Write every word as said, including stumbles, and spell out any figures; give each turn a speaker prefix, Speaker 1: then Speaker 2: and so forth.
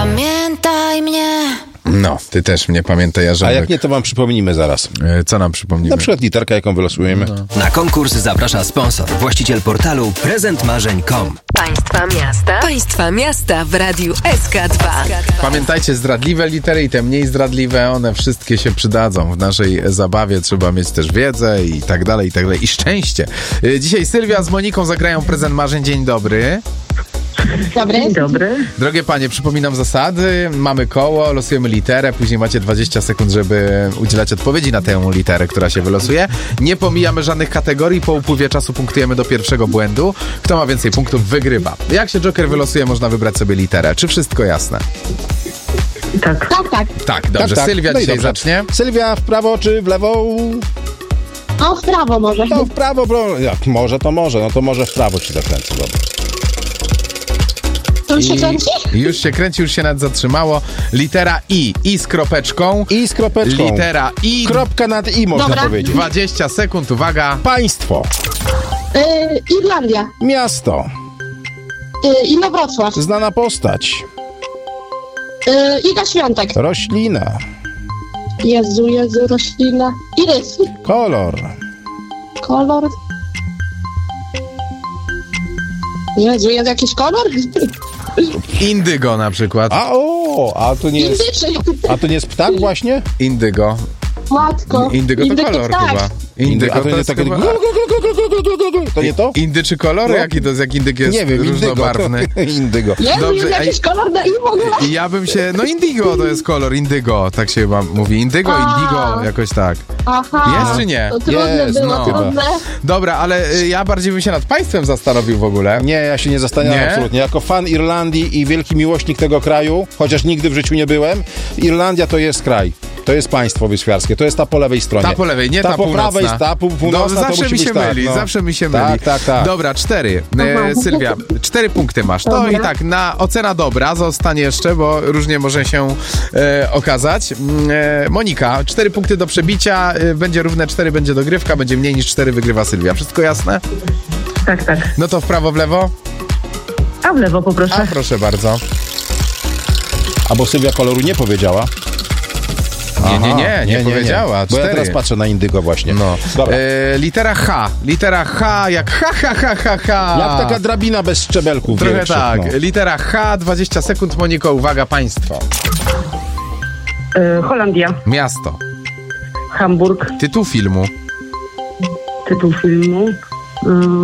Speaker 1: Pamiętaj mnie.
Speaker 2: No, ty też mnie pamiętaj, Jarząbek.
Speaker 3: A jak nie, to wam przypomnimy zaraz.
Speaker 2: E, Co nam przypomnimy?
Speaker 3: Na przykład literka, jaką wylosujemy. No.
Speaker 4: Na konkurs zaprasza sponsor, właściciel portalu prezent marzeń kropka com.
Speaker 5: Państwa miasta. Państwa miasta w Radiu S K dwa.
Speaker 2: Pamiętajcie, zdradliwe litery i te mniej zdradliwe, one wszystkie się przydadzą. W naszej zabawie trzeba mieć też wiedzę i tak dalej, i tak dalej. I szczęście. E, Dzisiaj Sylwia z Moniką zagrają prezent marzeń. Dzień dobry.
Speaker 6: Dobry.
Speaker 7: Dzień dobry.
Speaker 2: Drogie panie, przypominam zasady. Mamy koło, losujemy literę, później macie dwadzieścia sekund, żeby udzielać odpowiedzi na tę literę, która się wylosuje. Nie pomijamy żadnych kategorii, po upływie czasu punktujemy do pierwszego błędu. Kto ma więcej punktów, wygrywa. Jak się Joker wylosuje, można wybrać sobie literę. Czy wszystko jasne?
Speaker 7: Tak.
Speaker 6: Tak, tak.
Speaker 2: Tak, dobrze.
Speaker 3: Tak, tak.
Speaker 2: Sylwia
Speaker 3: No i
Speaker 2: dzisiaj
Speaker 3: dobrze.
Speaker 2: zacznie.
Speaker 3: Sylwia, w prawo czy w lewo?
Speaker 6: O, w prawo może.
Speaker 3: No w prawo, bro. Jak może, to może. No to może w prawo ci zakręcę. Dobra.
Speaker 6: To już się kręci?
Speaker 2: Już się kręci, już się nawet zatrzymało. Litera I. I z kropeczką.
Speaker 3: I z kropeczką.
Speaker 2: Litera I.
Speaker 3: Kropka nad i, można
Speaker 6: Dobra.
Speaker 3: powiedzieć.
Speaker 2: dwadzieścia sekund, uwaga.
Speaker 3: Państwo.
Speaker 6: Yy, Irlandia.
Speaker 3: Miasto.
Speaker 6: Yy, Inowrocław.
Speaker 3: Znana postać.
Speaker 6: Yy, Iga Świątek.
Speaker 3: Roślina.
Speaker 6: Jezu, Jezu, roślina. Irys.
Speaker 3: Kolor.
Speaker 6: Kolor. Jezu, jest jakiś kolor?
Speaker 2: Indygo na przykład.
Speaker 3: A o, a to nie jest...
Speaker 6: Indyczny.
Speaker 3: A to nie jest ptak właśnie?
Speaker 2: Indygo.
Speaker 6: Matko.
Speaker 2: Indygo to
Speaker 6: Indyk
Speaker 2: kolor
Speaker 6: tak.
Speaker 2: chyba.
Speaker 3: Indygo, a to nie
Speaker 2: jest
Speaker 3: takie...
Speaker 2: chyba...
Speaker 3: To nie to?
Speaker 2: Indy czy kolor?
Speaker 3: No.
Speaker 2: Jaki to jest, jak indyk jest
Speaker 3: Nie wiem, indygo.
Speaker 2: różnobarwny?
Speaker 3: To, indygo.
Speaker 6: Jezu,
Speaker 2: Dobrze,
Speaker 6: jest jakiś
Speaker 2: a-
Speaker 6: kolor na i w ogóle?
Speaker 2: I ja bym się... No indygo to jest kolor, indygo. Tak się chyba mówi. Indygo,
Speaker 6: A.
Speaker 2: indygo, jakoś tak.
Speaker 6: Aha.
Speaker 2: Jest czy nie?
Speaker 6: To trudne
Speaker 3: Jest,
Speaker 6: było,
Speaker 2: no.
Speaker 6: trudne.
Speaker 2: Dobra, ale y, ja bardziej bym się nad państwem zastanowił w ogóle.
Speaker 3: Nie, ja się nie zastanawiam
Speaker 2: Nie?
Speaker 3: absolutnie. Jako fan Irlandii i wielki miłośnik tego kraju, chociaż nigdy w życiu nie byłem, Irlandia to jest kraj. To jest państwo wyspiarskie. To jest ta po lewej stronie.
Speaker 2: Ta po lewej, nie ta,
Speaker 3: ta po
Speaker 2: północna.
Speaker 3: prawej, ta po północna,
Speaker 2: No,
Speaker 3: to
Speaker 2: zawsze
Speaker 3: musi
Speaker 2: mi się
Speaker 3: być tak,
Speaker 2: myli,
Speaker 3: no.
Speaker 2: zawsze mi się myli.
Speaker 3: Tak, tak, tak.
Speaker 2: Dobra, cztery. E, Sylwia, cztery punkty masz. To
Speaker 6: Dobra.
Speaker 2: i tak, na ocena dobra, zostanie jeszcze, bo różnie może się e, okazać. Mm, E, Monika, cztery punkty do przebicia, e, będzie równe cztery, będzie dogrywka, będzie mniej niż cztery, wygrywa Sylwia. Wszystko jasne?
Speaker 7: Tak, tak.
Speaker 2: No to w prawo, w lewo?
Speaker 7: A w lewo poproszę.
Speaker 2: A proszę bardzo.
Speaker 3: A bo Sylwia koloru nie powiedziała.
Speaker 2: Nie, nie,
Speaker 3: Aha,
Speaker 2: nie, nie, powiedziała.
Speaker 3: Bo ja
Speaker 2: Cztery.
Speaker 3: teraz patrzę na indygo właśnie.
Speaker 2: No.
Speaker 3: Dobra.
Speaker 2: E, litera H. Litera H, jak ha, ha, ha, ha, ha.
Speaker 3: Jak taka drabina bez szczebelków.
Speaker 2: Trochę
Speaker 3: większych,
Speaker 2: tak.
Speaker 3: no.
Speaker 2: Litera H, dwadzieścia sekund. Moniko, uwaga, państwo.
Speaker 7: E, Holandia.
Speaker 2: Miasto.
Speaker 7: Hamburg.
Speaker 2: Tytuł filmu.
Speaker 7: Tytuł filmu. E,